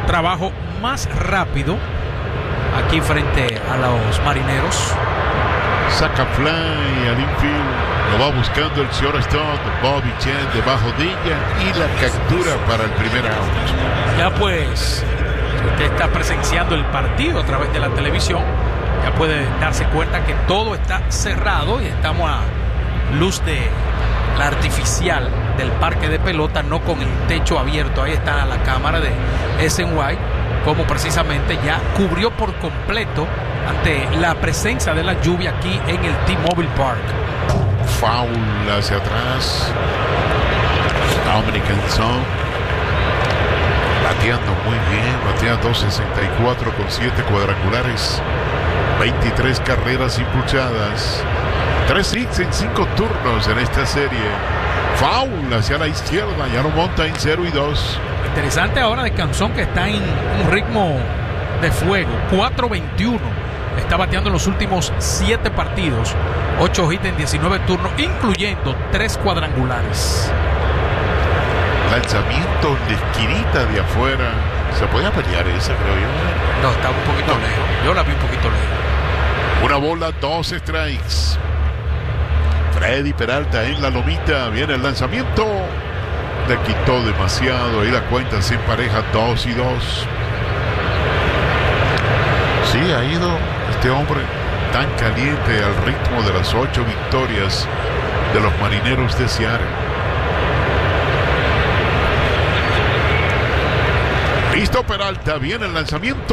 trabajo más rápido aquí frente a los Marineros. Saca fly al infield, lo va buscando el shortstop Bobby Chen debajo de ella y la captura para el primer out. Ya pues, si usted está presenciando el partido a través de la televisión, ya puede darse cuenta que todo está cerrado y estamos a luz de la artificial del parque de pelota, no con el techo abierto. Ahí está la cámara de SNY, como precisamente ya cubrió por completo ante la presencia de la lluvia aquí en el T-Mobile Park. Foul hacia atrás. Dominican Song bateando muy bien, batea 264 con 7 cuadrangulares, 23 carreras impulsadas, 3 hits en 5 turnos en esta serie. Foul hacia la izquierda, ya lo monta en 0-2. Interesante ahora de Canzón, que está en un ritmo de fuego, 4.21. Está bateando en los últimos 7 partidos, 8 hits en 19 turnos, incluyendo 3 cuadrangulares. Lanzamiento en la esquinita de afuera. Se podía pelear esa, creo yo. No, estaba un poquito lejos. Yo la vi un poquito lejos. Una bola, 2 strikes. Freddy Peralta en la lomita. Viene el lanzamiento. Le quitó demasiado. Y la cuenta se empareja 2-2. Sí, ha ido este hombre tan caliente al ritmo de las 8 victorias de los Marineros de Seattle. Listo Peralta, viene el lanzamiento.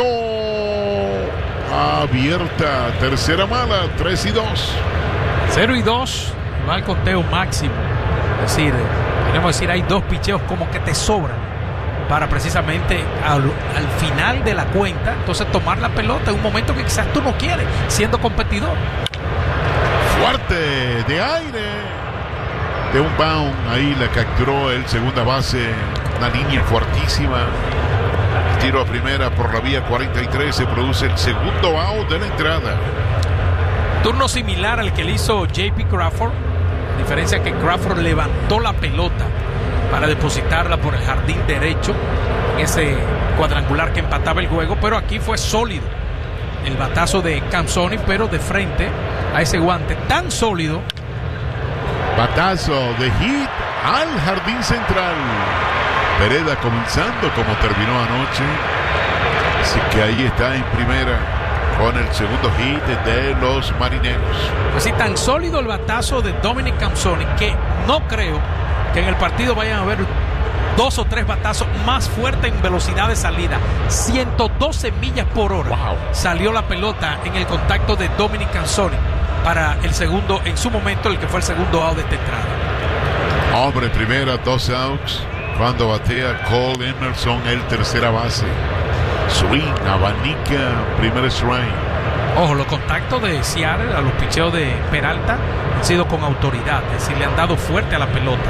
Abierta, tercera mala, 3-2. 0-2, va al conteo máximo. Es decir, queremos decir, hay 2 picheos como que te sobran para precisamente al final de la cuenta, entonces tomar la pelota en un momento que quizás tú no quieres, siendo competidor. Fuerte, de aire, de un bound, ahí la capturó el segunda base, una línea fuertísima. Tiro a primera por la vía 43, se produce el segundo out de la entrada. Turno similar al que le hizo J.P. Crawford, a diferencia que Crawford levantó la pelota para depositarla por el jardín derecho, en ese cuadrangular que empataba el juego, pero aquí fue sólido el batazo de Canzoni, pero de frente a ese guante tan sólido. Batazo de hit al jardín central. Pereda comenzando como terminó anoche, así que ahí está en primera con el segundo hit de los Marineros. Pues sí, tan sólido el batazo de Dominic Canzoni que no creo que en el partido vayan a haber 2 o 3 batazos más fuertes en velocidad de salida. 112 millas por hora. Wow. Salió la pelota en el contacto de Dominic Canzoni para el segundo, en su momento, el que fue el segundo out de esta entrada. Hombre, primera, 2 outs. Cuando batea Cole Emerson, el tercera base. Swing, abanica, primer strike. Ojo, los contactos de Seattle a los picheos de Peralta han sido con autoridad, es decir, le han dado fuerte a la pelota.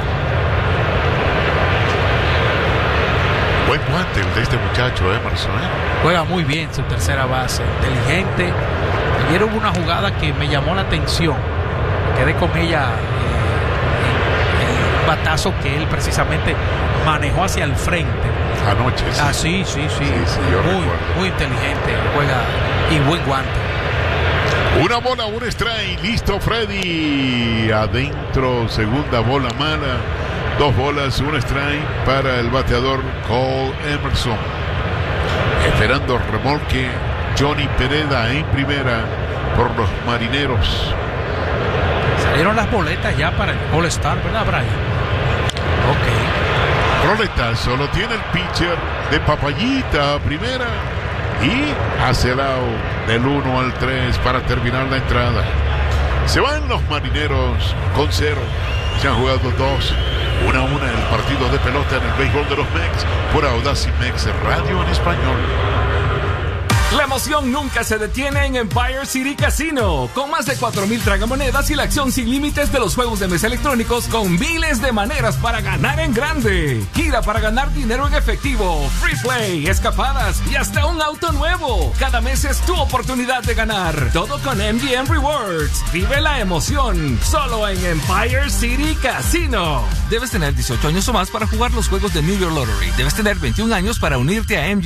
Buen guante el de este muchacho Emerson, Juega muy bien su tercera base, inteligente. Ayer hubo una jugada que me llamó la atención, quedé con ella, el batazo que él precisamente manejó hacia el frente. Anoche, sí. Sí, yo recuerdo. Muy inteligente, juega y buen guante. Una bola, un strike, listo Freddy. Adentro, segunda bola mala. 2 bolas, un strike para el bateador Cole Emerson. Esperando remolque, Johnny Pereda en primera por los Marineros. Salieron las boletas ya para el All-Star, ¿verdad, Brian? Ok. Roletazo lo tiene el pitcher de Papayita a primera y hace el out del 1 al 3 para terminar la entrada. Se van los Marineros con 0. Se han jugado 2. 1-1 el partido de pelota en el béisbol de los Mex por Audacy Mex Radio en español. La emoción nunca se detiene en Empire City Casino. Con más de 4,000 tragamonedas y la acción sin límites de los juegos de mesa electrónicos con miles de maneras para ganar en grande. Gira para ganar dinero en efectivo, free play, escapadas y hasta un auto nuevo. Cada mes es tu oportunidad de ganar. Todo con MGM Rewards. Vive la emoción solo en Empire City Casino. Debes tener 18 años o más para jugar los juegos de New York Lottery. Debes tener 21 años para unirte a MGM